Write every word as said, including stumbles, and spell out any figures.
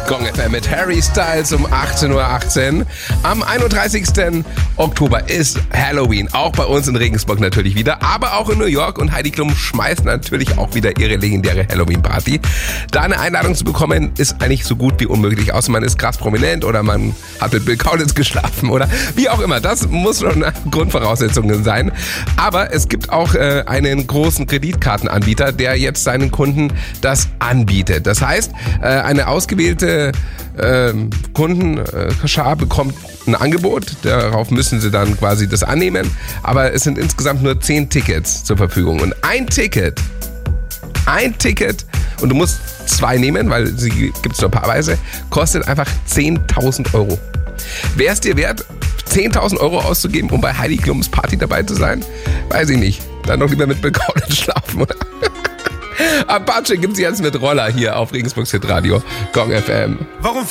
Gong F M mit Harry Styles um achtzehn Uhr achtzehn. Am einunddreißigsten Oktober ist Halloween. Auch bei uns in Regensburg natürlich wieder, aber auch in New York. Und Heidi Klum schmeißt natürlich auch wieder ihre legendäre Halloween-Party. Da eine Einladung zu bekommen, ist eigentlich so gut wie unmöglich. Außer man ist krass prominent oder man hat mit Bill Kaulitz geschlafen oder wie auch immer. Das muss schon Grundvoraussetzungen sein. Aber es gibt auch äh, einen großen Kreditkartenanbieter, der jetzt seinen Kunden das anbietet. Das heißt, äh, eine ausgewählte äh, Kundenschar bekommt ein Angebot. Darauf müssen sie dann quasi das annehmen. Aber es sind insgesamt nur zehn Tickets zur Verfügung. Und ein Ticket, ein Ticket, und du musst zwei nehmen, weil sie gibt es nur paarweise, kostet einfach zehntausend Euro. Wäre es dir wert, zehntausend Euro auszugeben, um bei Heidi Klums Party dabei zu sein? Weiß ich nicht. Dann doch lieber mit Bill Kaulitz schlafen, oder? Apache gibt's jetzt mit Roller hier auf Regensburgs Hitradio Gong F M. Warum